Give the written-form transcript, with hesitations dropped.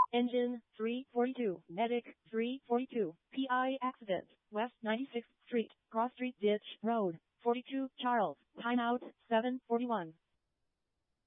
Engine 342, Medic 342, PI accident, West 96th Street, Cross Street Ditch Road, 42 Charles, timeout 7:41.